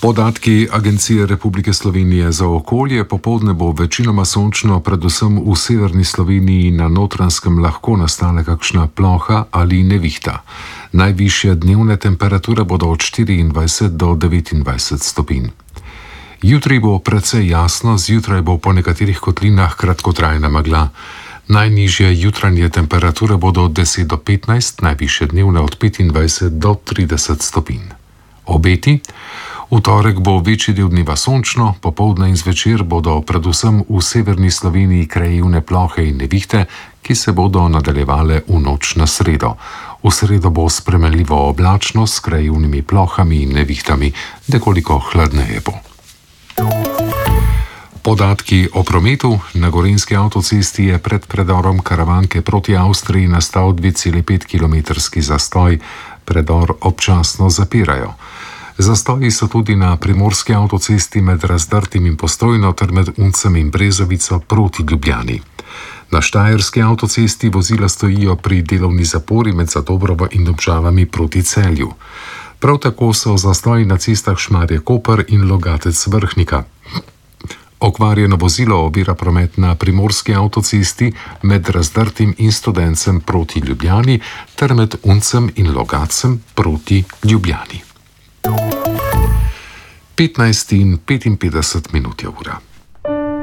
Podatki Agencije Republike Slovenije za okolje: popoldne bo večinoma sončno, predvsem v severni Sloveniji in na Notranjskem lahko nastala kakšna ploha ali nevihta. Najvišje dnevne temperature bodo od 24 do 29 stopinj. Jutri bo precej jasno, zjutraj bo po nekaterih kotlinah kratkotrajna megla. Najnižje jutranje temperature bodo od 10 do 15, najvišje dnevne od 25 do 30 stopinj. Obeti: v torek bo večji del dneva sončno, popoldne in zvečer bodo predvsem v severni Sloveniji krajevne plohe in nevihte, ki se bodo nadaljevale v noč na sredo. V sredo bo spremenljivo oblačno s krajevnimi plohami in nevihtami, nekoliko hladneje bo. Podatki o prometu: na Gorenjski avtocesti je pred predorom Karavanke proti Avstriji nastal 2,5 kilometrski zastoj, predor občasno zapirajo. Zastoji so tudi na Primorski avtocesti med Razdrtim in Postojno ter med Uncem in Brezovico proti Ljubljani. Na Štajerski avtocesti vozila stojijo pri delovni zapori med Zadobrovo in Domžalami proti Celju. Prav tako so zastoji na cestah Šmarje-Koper in Logatec-Vrhnika. Okvarjeno vozilo ovira promet na Primorski avtocesti med Razdrtim in Studencem proti Ljubljani ter med Uncem in Logatcem proti Ljubljani. 15:55 je ura.